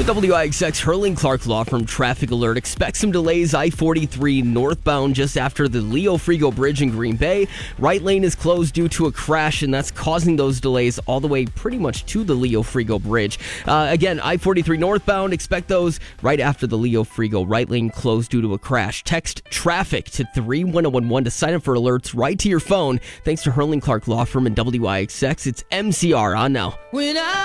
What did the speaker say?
The WIXX Hurling Clark Law Firm traffic alert. Expect some delays I-43 northbound just after the Leo Frigo Bridge in Green Bay. Right lane is closed due to a crash, and that's causing those delays all the way pretty much to the Leo Frigo Bridge. Again, I-43 northbound. Expect those right after the Leo Frigo. Right lane closed due to a crash. Text traffic to 31011 to sign up for alerts right to your phone. Thanks to Hurling Clark Law Firm and WIXX. It's MCR on now.